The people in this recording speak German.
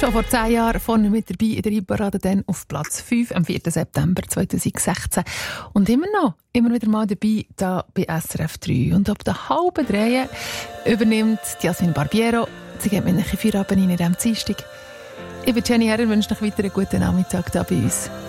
Schon vor 10 Jahren vorne mit dabei in der Hitparade, dann auf Platz 5 am 4. September 2016. Und immer wieder mal dabei da bei SRF 3. Und ab der 2:30 übernimmt Jasmin Barbiero. Sie geht mit einem Feierabend in diesem Dienstag. Ich bin Jenny Herren, wünsche noch weiter einen guten Nachmittag hier bei uns.